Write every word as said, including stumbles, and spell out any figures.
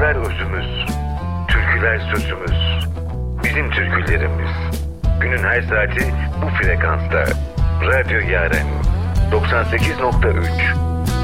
Şarkılar özümüz, türküler sözümüz. Bizim türkülerimiz. Günün her saati bu frekansta. Radyo Yaren doksan sekiz nokta üç.